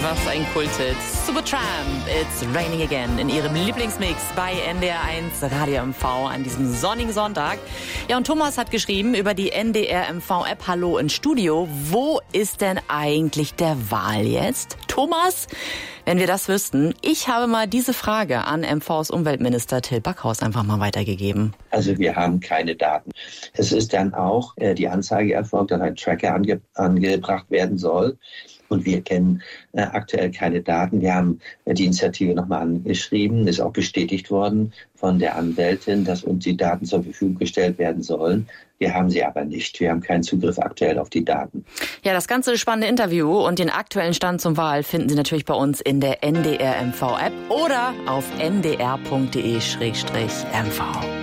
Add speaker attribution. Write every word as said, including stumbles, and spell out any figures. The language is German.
Speaker 1: Was ein Kulthit. Supertramp, It's Raining Again in ihrem Lieblingsmix bei N D R eins Radio M V an diesem sonnigen Sonntag. Ja, und Thomas hat geschrieben über die N D R M V-App. Hallo ins Studio. Wo ist denn eigentlich der Wal jetzt? Thomas, wenn wir das wüssten, ich habe mal diese Frage an M Vs Umweltminister Till Backhaus einfach mal weitergegeben.
Speaker 2: Also wir haben keine Daten. Es ist dann auch äh, die Anzeige erfolgt, dass ein Tracker ange- angebracht werden soll. Und wir kennen äh, aktuell keine Daten. Wir haben äh, die Initiative nochmal angeschrieben, ist auch bestätigt worden von der Anwältin, dass uns die Daten zur Verfügung gestellt werden sollen. Wir haben sie aber nicht. Wir haben keinen Zugriff aktuell auf die Daten.
Speaker 1: Ja, das ganze spannende Interview und den aktuellen Stand zum Wal finden Sie natürlich bei uns in der N D R M V-App oder auf n d r punkt d e slash m v.